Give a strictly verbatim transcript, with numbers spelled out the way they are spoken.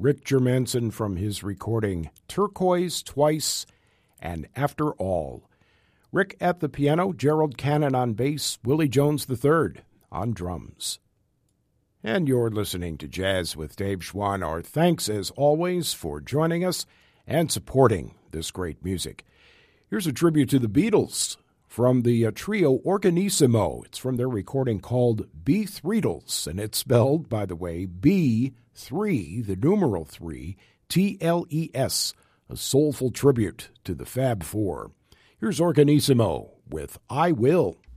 Rick Germanson from his recording Turquoise Twice and After All. Rick at the piano, Gerald Cannon on bass, Willie Jones the third on drums. And you're listening to Jazz with Dave Schwann. Our thanks, as always, for joining us and supporting this great music. Here's a tribute to the Beatles from the uh, trio Organissimo. It's from their recording called B Threedles, and it's spelled, by the way, B three, the numeral three, T L E S, a soulful tribute to the Fab Four. Here's Organissimo with I Will.